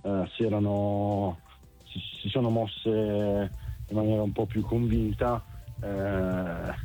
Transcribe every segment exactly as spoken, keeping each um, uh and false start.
eh, si erano si, si sono mosse in maniera un po' più convinta, eh,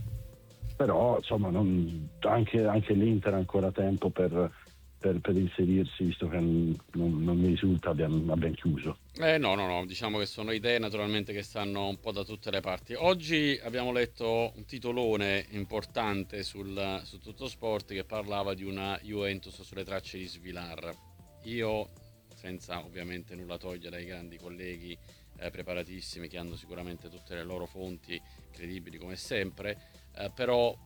però insomma non, anche, anche l'Inter ha ancora tempo per, per, per inserirsi, visto che non, non mi risulta abbia, abbia chiuso. Eh no, no, no, diciamo che sono idee naturalmente che stanno un po' da tutte le parti. Oggi abbiamo letto un titolone importante sul, su Tutto Sport che parlava di una Juventus sulle tracce di Svilar. Io, senza ovviamente nulla togliere ai grandi colleghi eh, preparatissimi che hanno sicuramente tutte le loro fonti credibili come sempre, eh, però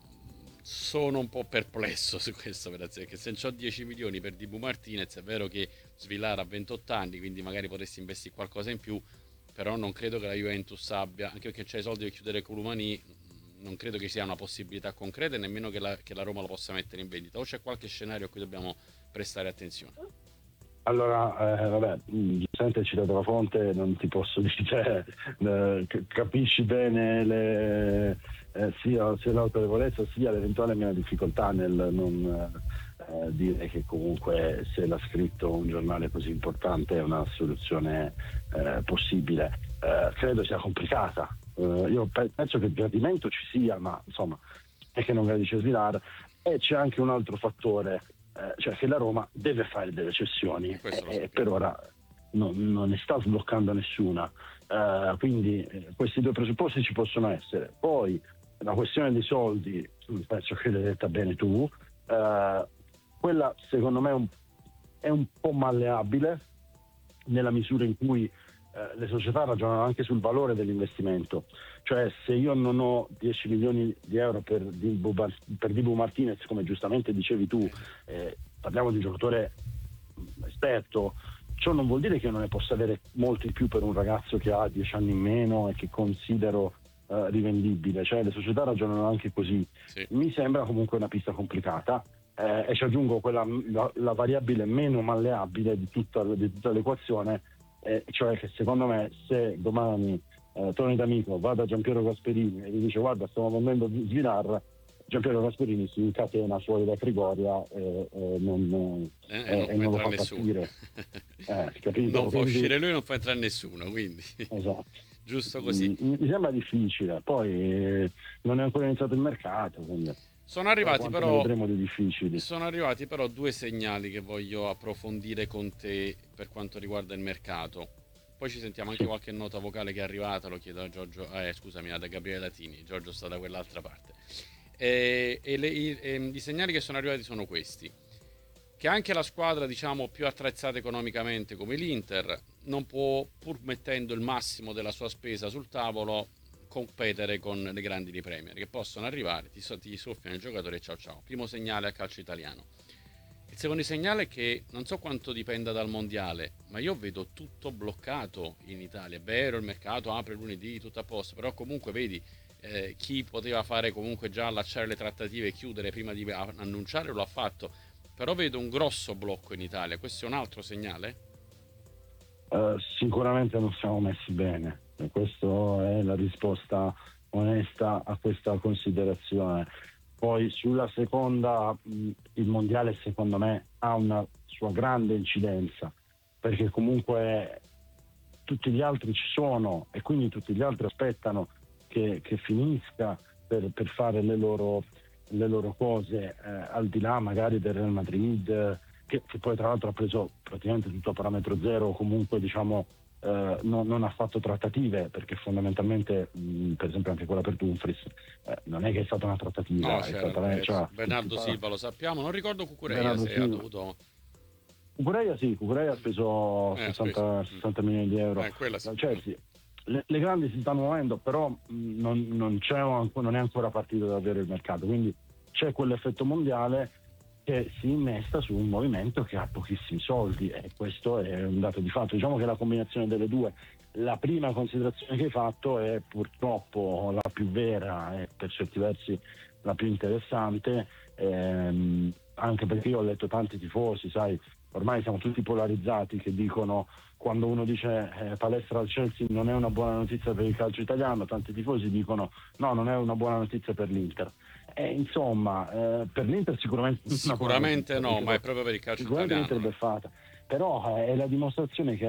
sono un po' perplesso su questo, perché se ho dieci milioni per Dibu Martinez è vero che Svilar ha ventotto anni, quindi magari potresti investire qualcosa in più, però non credo che la Juventus abbia, anche perché c'è i soldi per chiudere Columani, non credo che sia una possibilità concreta e nemmeno che la, che la Roma lo possa mettere in vendita. O c'è qualche scenario a cui dobbiamo prestare attenzione? Allora, eh, vabbè, giustamente hai citato la fonte, non ti posso dire, eh, capisci bene le, eh, sia, sia l'autorevolezza sia l'eventuale mia difficoltà nel non eh, dire che comunque se l'ha scritto un giornale così importante è una soluzione eh, possibile. Eh, credo sia complicata. Eh, io pe- penso che il gradimento ci sia, ma insomma è che non gradisce Svilar, e c'è anche un altro fattore. Eh, cioè che la Roma deve fare delle cessioni e eh, per ora non, non ne sta sbloccando nessuna, eh, quindi eh, questi due presupposti ci possono essere. Poi la questione dei soldi, penso che l'hai detta bene tu, eh, quella secondo me è un, è un po' malleabile nella misura in cui eh, le società ragionano anche sul valore dell'investimento. Cioè se io non ho dieci milioni di euro per Dibu, per Dibu Martinez, come giustamente dicevi tu, eh, parliamo di un giocatore esperto, ciò non vuol dire che io non ne possa avere molti di più per un ragazzo che ha dieci anni in meno e che considero eh, rivendibile. Cioè le società ragionano anche così. Sì. Mi sembra comunque una pista complicata, eh, e ci aggiungo quella, la, la variabile meno malleabile di tutta, di tutta l'equazione, eh, cioè che secondo me se domani eh, Tony D'Amico va da Giampiero Gasperini e gli dice guarda stiamo vendendo Svilar, Giampiero Gasperini si incatena fuori da Trigoria e, e non, Eh, e, non e non lo fa nessuno. partire. Eh, capito? Non fa Quindi, uscire lui, non fa entrare nessuno, quindi esatto. giusto così. Mi, mi sembra difficile, poi eh, non è ancora iniziato il mercato, quindi sono arrivati però, vedremo di difficili. sono arrivati però due segnali che voglio approfondire con te per quanto riguarda il mercato. Poi ci sentiamo anche qualche nota vocale che è arrivata, lo chiedo a Giorgio, eh, scusami, da Gabriele Latini. Giorgio sta da quell'altra parte. E, e, le, i, e i segnali che sono arrivati sono questi: che anche la squadra, diciamo, più attrezzata economicamente come l'Inter non può, pur mettendo il massimo della sua spesa sul tavolo, competere con le grandi di Premier che possono arrivare, ti, ti soffiano il giocatore e ciao ciao. Primo segnale al calcio italiano. Il secondo segnale è che non so quanto dipenda dal mondiale, ma io vedo tutto bloccato in Italia. È vero, il mercato apre lunedì, tutto a posto, però comunque vedi eh, chi poteva fare comunque già allacciare le trattative e chiudere prima di annunciare lo ha fatto. Però vedo un grosso blocco in Italia. Questo è un altro segnale? Uh, sicuramente non siamo messi bene, e questa è la risposta onesta a questa considerazione. Poi sulla seconda, mh, il mondiale secondo me ha una sua grande incidenza, perché comunque tutti gli altri ci sono e quindi tutti gli altri aspettano che, che finisca per, per fare le loro, le loro cose, eh, al di là magari del Real Madrid, che, che poi tra l'altro ha preso praticamente tutto a parametro zero, o comunque diciamo eh, non, non ha fatto trattative, perché fondamentalmente mh, per esempio anche quella per Dumfries eh, non è che è stata una trattativa, No, è c'era stata, cioè, Bernardo Silva, lo sappiamo, non ricordo Cucurella Bernardo se ha Silva. dovuto... Cucurella sì, Cucurella ha speso Eh, sessanta, speso. sessanta milioni di euro Eh, quella sì. dal Chelsea. Le, le grandi si stanno muovendo, però mh, non, non, c'è, non è ancora partito davvero il mercato, quindi c'è quell'effetto mondiale che si innesta su un movimento che ha pochissimi soldi, e questo è un dato di fatto. Diciamo che la combinazione delle due, la prima considerazione che hai fatto è purtroppo la più vera e per certi versi la più interessante, ehm, anche perché io ho letto tanti tifosi, sai, ormai siamo tutti polarizzati, che dicono, quando uno dice eh, palestra al Chelsea non è una buona notizia per il calcio italiano, tanti tifosi dicono no, non è una buona notizia per l'Inter. E insomma, eh, per l'Inter sicuramente Sicuramente notizia, no, ma è proprio per il calcio sicuramente italiano. l'Inter è beffata, però eh, è la dimostrazione che